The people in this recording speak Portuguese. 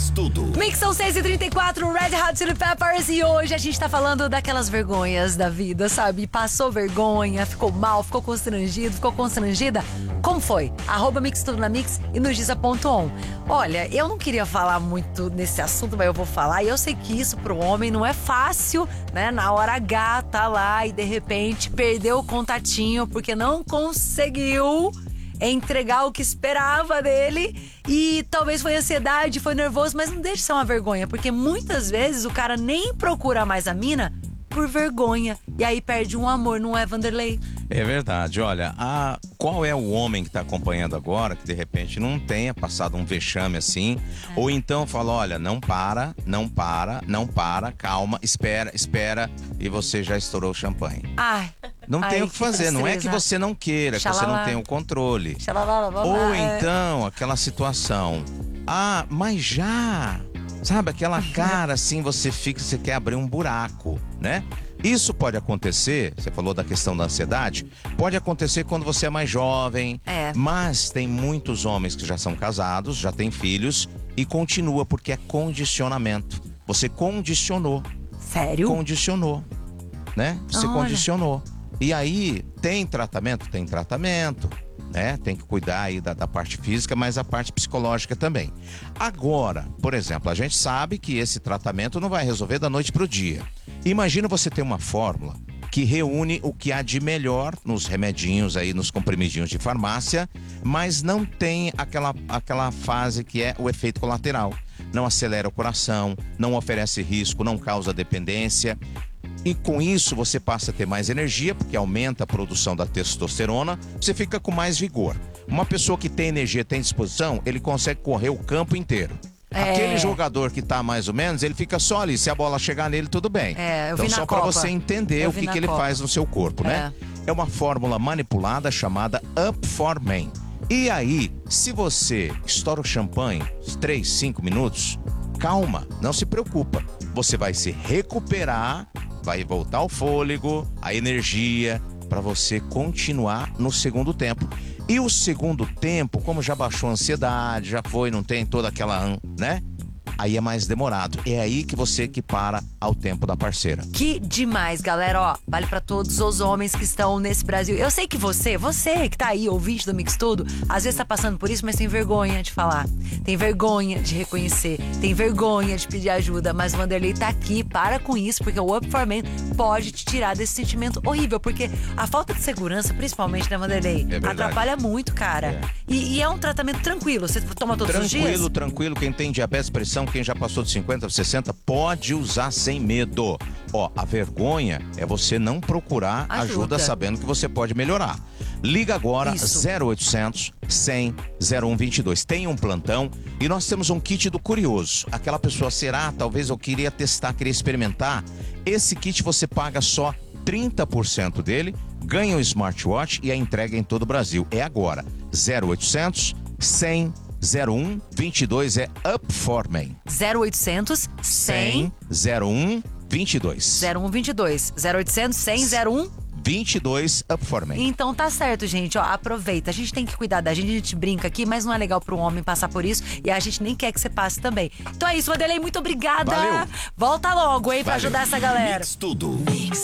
Mix Tudo. Mix são 6h34, Red Hot Chili Peppers. E hoje a gente tá falando daquelas vergonhas da vida, sabe? Passou vergonha, ficou mal, ficou constrangido, ficou constrangida. Como foi? @Mix Tudo na Mix e no Giza.on. Olha, eu não queria falar muito nesse assunto, mas eu vou falar. E eu sei que isso pro homem não é fácil, né? Na hora H, tá lá e de repente perdeu o contatinho porque não conseguiu entregar o que esperava dele. E talvez foi ansiedade, foi nervoso, mas não deixa de ser uma vergonha, porque muitas vezes o cara nem procura mais a mina por vergonha. E aí perde um amor, não é, Vanderlei? É verdade, olha, qual é o homem que está acompanhando agora, que de repente não tenha passado um vexame assim, ou então fala, olha, não para, calma, espera, e você já estourou o champanhe. Não tem o que fazer, não é que você não queira, que você não tem o controle. Ou então, aquela situação, mas já, sabe, aquela cara assim, você quer abrir um buraco, né? Isso pode acontecer, você falou da questão da ansiedade, pode acontecer quando você é mais jovem, mas tem muitos homens que já são casados, já têm filhos e continua porque é condicionamento. Você condicionou. Sério? Condicionou, né? Você condicionou. E aí, tem tratamento, né? Tem que cuidar aí da parte física, mas a parte psicológica também. Agora, por exemplo, a gente sabe que esse tratamento não vai resolver da noite pro dia. Imagina você ter uma fórmula que reúne o que há de melhor nos remedinhos aí, nos comprimidinhos de farmácia, mas não tem aquela fase que é o efeito colateral. Não acelera o coração, não oferece risco, não causa dependência. E com isso você passa a ter mais energia, porque aumenta a produção da testosterona, você fica com mais vigor. Uma pessoa que tem energia, tem disposição, ele consegue correr o campo inteiro. Aquele jogador que tá mais ou menos, ele fica só ali, se a bola chegar nele, tudo bem. Então só para você entender o que ele faz no seu corpo, né? É uma fórmula manipulada chamada Up for Men. E aí, se você estoura o champanhe 3, 5 minutos, calma, não se preocupa. Você vai se recuperar, vai voltar o fôlego, a energia, para você continuar no segundo tempo. E o segundo tempo, como já baixou a ansiedade, já foi, não tem toda aquela, né? Aí é mais demorado. É aí que você equipara ao tempo da parceira. Que demais, galera. Ó, vale pra todos os homens que estão nesse Brasil. Eu sei que você que tá aí, ouvinte do Mix Tudo, às vezes tá passando por isso, mas tem vergonha de falar. Tem vergonha de reconhecer. Tem vergonha de pedir ajuda. Mas o Vanderlei tá aqui, para com isso, porque o Up for Men pode te tirar desse sentimento horrível. Porque a falta de segurança, principalmente, né, Vanderlei? Atrapalha muito, cara. E é um tratamento tranquilo. Você toma todos os dias? Tranquilo. Quem tem diabetes, pressão, quem já passou de 50, 60, pode usar sem medo. Ó, a vergonha é você não procurar ajuda sabendo que você pode melhorar. Liga agora, 0800 100 0122. Tem um plantão e nós temos um kit do curioso. Aquela pessoa, talvez eu queria testar, queria experimentar. Esse kit você paga só 30% dele, ganha um smartwatch e a entrega em todo o Brasil. É agora, 0800 100 0122 é Up for Men. 0800 100 0122. 0122. 0800 100 0122 Up for Men. Então tá certo, gente, ó, aproveita. A gente tem que cuidar da gente, a gente brinca aqui, mas não é legal pro homem passar por isso e a gente nem quer que você passe também. Então é isso, Vanderlei, muito obrigada. Valeu. Volta logo, hein, pra ajudar essa galera. Mix Tudo. Mix.